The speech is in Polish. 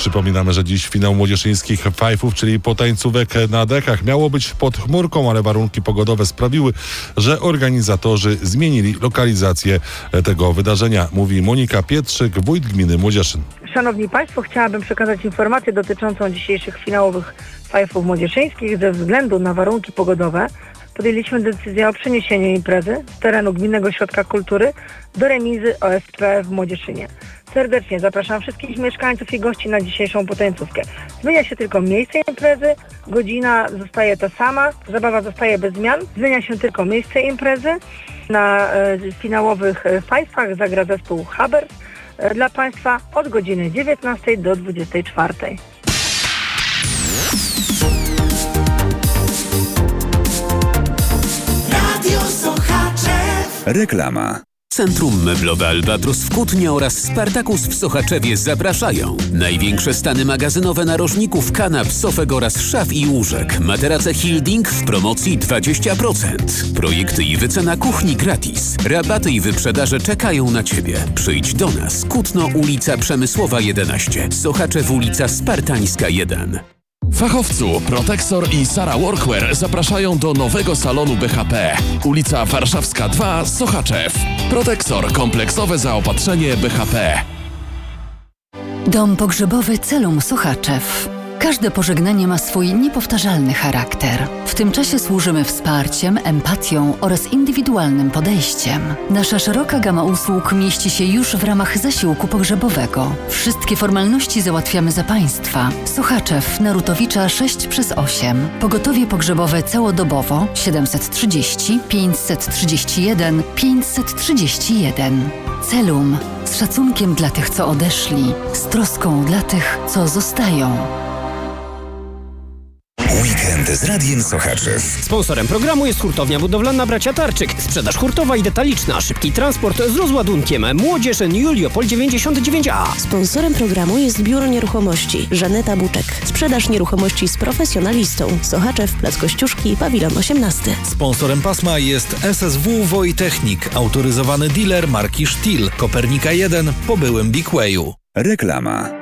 Przypominamy, że dziś finał młodzieżyńskich fajfów, czyli potańcówek na dekach. Miało być pod chmurką, ale warunki pogodowe sprawiły, że organizatorzy zmienili lokalizację tego wydarzenia. Mówi Monika Pietrzyk, wójt gminy Młodzieszyn. Szanowni Państwo, chciałabym przekazać informację dotyczącą dzisiejszych finałowych fajfów młodzieżyńskich. Ze względu na warunki pogodowe podjęliśmy decyzję o przeniesieniu imprezy z terenu Gminnego Ośrodka Kultury do remizy OSP w Młodzieszynie. Serdecznie zapraszam wszystkich mieszkańców i gości na dzisiejszą potańcówkę. Zmienia się tylko miejsce imprezy, godzina zostaje ta sama, zabawa zostaje bez zmian. Zmienia się tylko miejsce imprezy. Na finałowych fajfach zagra zespół Habers dla Państwa od godziny 19 do 24. Reklama. Centrum Meblowe Albatros w Kutnie oraz Spartakus w Sochaczewie zapraszają. Największe stany magazynowe narożników, kanap, sofek oraz szaf i łóżek. Materace Hilding w promocji 20%. Projekty i wycena kuchni gratis. Rabaty i wyprzedaże czekają na Ciebie. Przyjdź do nas. Kutno, ulica Przemysłowa 11. Sochaczew, ulica Spartańska 1. Fachowcu Protexor i Sara Workwear zapraszają do nowego salonu BHP. Ulica Warszawska 2, Sochaczew. Protexor, kompleksowe zaopatrzenie BHP. Dom pogrzebowy Celum Sochaczew. Każde pożegnanie ma swój niepowtarzalny charakter. W tym czasie służymy wsparciem, empatią oraz indywidualnym podejściem. Nasza szeroka gama usług mieści się już w ramach zasiłku pogrzebowego. Wszystkie formalności załatwiamy za Państwa. Sochaczew, Narutowicza 6/8. Pogotowie pogrzebowe całodobowo 730 531 531. Celum. Z szacunkiem dla tych, co odeszli. Z troską dla tych, co zostają. Weekend z Radiem Sochaczew. Sponsorem programu jest hurtownia budowlana Bracia Tarczyk. Sprzedaż hurtowa i detaliczna. Szybki transport z rozładunkiem. Młodzieżyn Juliopol 99A. Sponsorem programu jest Biuro Nieruchomości Żaneta Buczek. Sprzedaż nieruchomości z profesjonalistą. Sochaczew, Plac Kościuszki, Pawilon 18. Sponsorem pasma jest SSW Wojtechnik. Autoryzowany dealer marki Stihl. Kopernika 1 po byłym Big Wayu. Reklama.